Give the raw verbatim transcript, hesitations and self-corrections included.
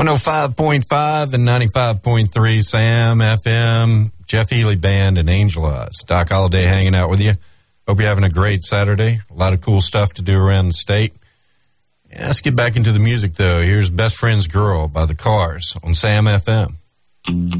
one oh five point five and ninety-five point three Sam F M, Jeff Healy Band, and Angel Eyes. Doc Holliday hanging out with you. Hope you're having a great Saturday. A lot of cool stuff to do around the state. Yeah, let's get back into the music, though. Here's Best Friend's Girl by The Cars on Sam F M.